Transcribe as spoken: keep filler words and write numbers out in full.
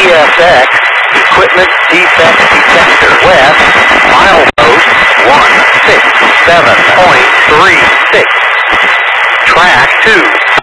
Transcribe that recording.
S X Equipment Defect Detector. West, milepost one six seven point three six. Track two.